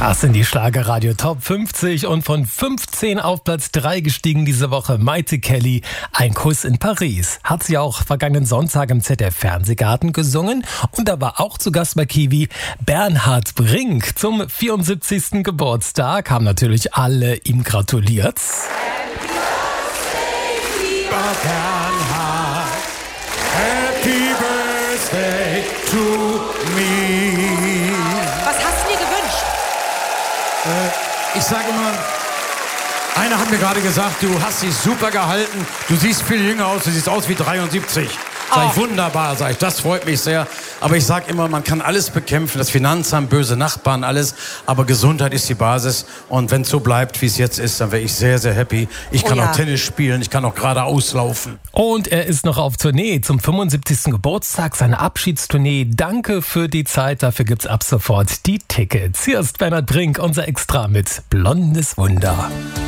Das sind die Schlagerradio Top 50 und von 15 auf Platz 3 gestiegen diese Woche Maite Kelly, Ein Kuss in Paris. Hat sie auch vergangenen Sonntag im ZDF Fernsehgarten gesungen und da war auch zu Gast bei Kiwi Bernhard Brink. Zum 74. Geburtstag haben natürlich alle ihm gratuliert. Bernhard, Happy Birthday to me. Was hast du dir gewünscht? Ich sage immer, einer hat mir gerade gesagt, du hast dich super gehalten, du siehst viel jünger aus, du siehst aus wie 73. Sag ich, wunderbar, sag ich, das freut mich sehr. Aber ich sag immer, man kann alles bekämpfen, das Finanzamt, böse Nachbarn, alles. Aber Gesundheit ist die Basis. Und wenn es so bleibt, wie es jetzt ist, dann wäre ich sehr, sehr happy. Ich kann auch Tennis spielen, ich kann auch geradeaus laufen. Und er ist noch auf Tournee zum 75. Geburtstag, seine Abschiedstournee. Danke für die Zeit, dafür gibt's ab sofort die Tickets. Hier ist Bernhard Brink, unser Extra mit Blondes Wunder.